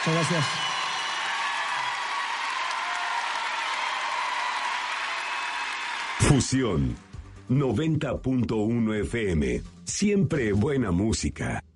Muchas gracias. Fusión 90.1 FM. Siempre buena música.